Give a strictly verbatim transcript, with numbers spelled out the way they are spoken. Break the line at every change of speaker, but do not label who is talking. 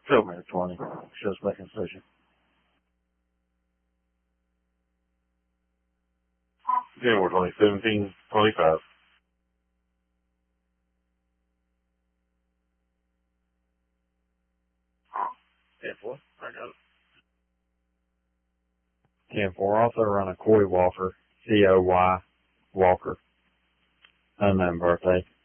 Show me a twenty. Shows making decision. January twenty seventeen, twenty-five. ten four. I got it. ten four. Also run a Coy Walker. C O Y Walker. Unknown birthday.